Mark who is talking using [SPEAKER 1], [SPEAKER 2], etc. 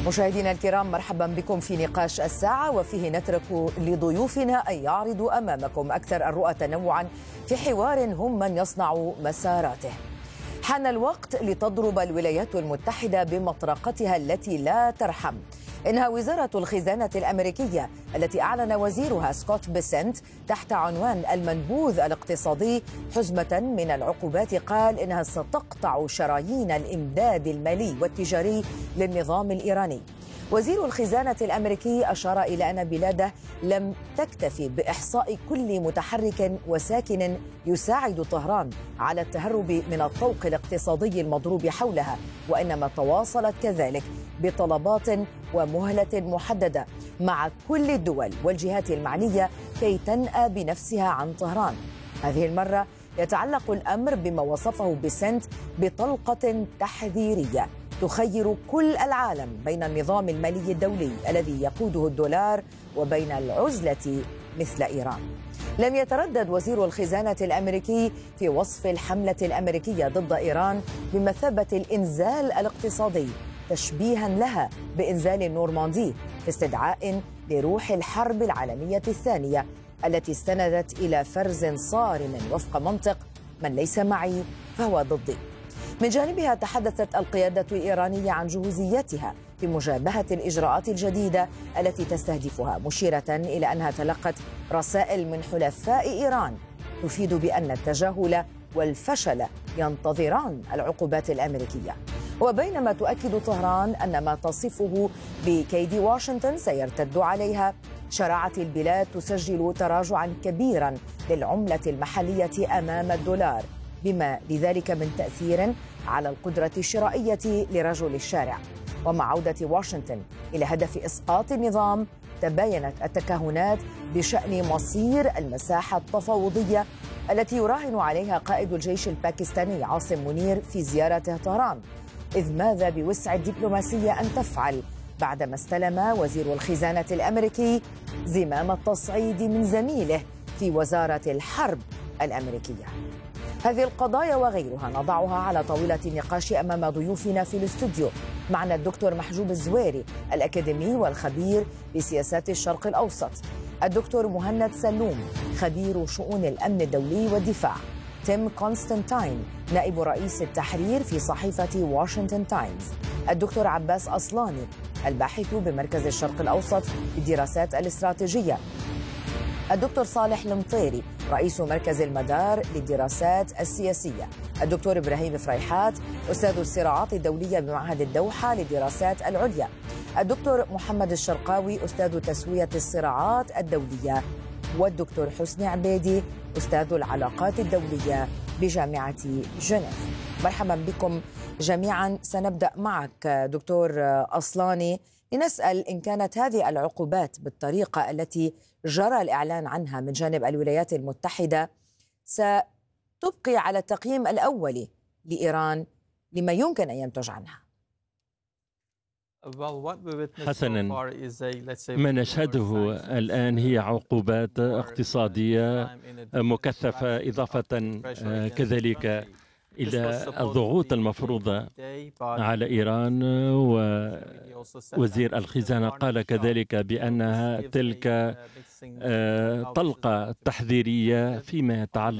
[SPEAKER 1] مشاهدينا الكرام، مرحبا بكم في نقاش الساعة، وفيه نترك لضيوفنا أن يعرضوا أمامكم أكثر الرؤى تنوعا في حوار هم من يصنع مساراته. حان الوقت لتضرب الولايات المتحدة بمطرقتها التي لا ترحم. إنها وزارة الخزانة الأمريكية التي أعلن وزيرها سكوت بيسنت تحت عنوان المنبوذ الاقتصادي حزمة من العقوبات قال إنها ستقطع شرايين الإمداد المالي والتجاري للنظام الإيراني. وزير الخزانة الأمريكي أشار إلى أن بلاده لم تكتفي بإحصاء كل متحرك وساكن يساعد طهران على التهرب من الطوق الاقتصادي المضروب حولها، وإنما تواصلت كذلك بطلبات ومهلة محددة مع كل الدول والجهات المعنية كي تنأى بنفسها عن طهران. هذه المرة يتعلق الأمر بما وصفه بيسنت بطلقة تحذيرية تخير كل العالم بين النظام المالي الدولي الذي يقوده الدولار وبين العزلة مثل إيران. لم يتردد وزير الخزانة الأمريكي في وصف الحملة الأمريكية ضد إيران بمثابة الإنزال الاقتصادي، تشبيها لها بإنزال النورماندي في استدعاء لروح الحرب العالمية الثانية التي استندت إلى فرز صارم وفق منطق من ليس معي فهو ضدي. من جانبها تحدثت القيادة الإيرانية عن جهوزيتها في مجابهة الإجراءات الجديدة التي تستهدفها، مشيرة إلى أنها تلقت رسائل من حلفاء إيران تفيد بأن التجاهل والفشل ينتظران العقوبات الأمريكية. وبينما تؤكد طهران أن ما تصفه بكيد واشنطن سيرتد عليها، شرعت البلاد تسجل تراجعا كبيرا للعملة المحلية أمام الدولار، بما لذلك من تأثير على القدرة الشرائية لرجل الشارع. ومع عودة واشنطن إلى هدف إسقاط النظام، تباينت التكهنات بشأن مصير المساحة التفاوضية التي يراهن عليها قائد الجيش الباكستاني عاصم منير في زيارته طهران. إذ ماذا بوسع الدبلوماسية أن تفعل بعدما استلم وزير الخزانة الأمريكي زمام التصعيد من زميله في وزارة الحرب الأمريكية؟ هذه القضايا وغيرها نضعها على طاولة النقاش أمام ضيوفنا في الاستوديو. معنا الدكتور محجوب الزويري الأكاديمي والخبير بسياسات الشرق الأوسط، الدكتور مهند سلوم خبير شؤون الأمن الدولي والدفاع، تيم كونستانتين نائب رئيس التحرير في صحيفة واشنطن تايمز، الدكتور عباس أصلاني الباحث بمركز الشرق الأوسط للدراسات الاستراتيجية، الدكتور صالح المطيري رئيس مركز المدار للدراسات السياسية، الدكتور إبراهيم فريحات أستاذ الصراعات الدولية بمعهد الدوحة للدراسات العليا، الدكتور محمد الشرقاوي أستاذ تسوية الصراعات الدولية، والدكتور حسني عبيدي أستاذ العلاقات الدولية بجامعة جنيف. مرحبا بكم جميعا. سنبدأ معك دكتور أصلاني لنسأل إن كانت هذه العقوبات بالطريقة التي جرى الإعلان عنها من جانب الولايات المتحدة ستبقي على التقييم الأولي لإيران لما يمكن أن ينتج عنها.
[SPEAKER 2] حسناً، ما نشهده الآن هي عقوبات اقتصادية مكثفة، إضافة كذلك إلى الضغوط المفروضة على إيران. ووزير الخزانة قال كذلك بأنها تلك طلقة تحذيرية فيما يتعلق